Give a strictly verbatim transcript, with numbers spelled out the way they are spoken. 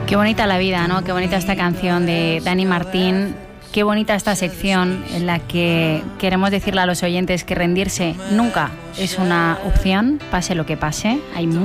Qué bonita la vida, ¿no? Qué bonita esta canción de Dani Martín. Qué bonita esta sección en la que queremos decirle a los oyentes que rendirse nunca es una opción, pase lo que pase. Hay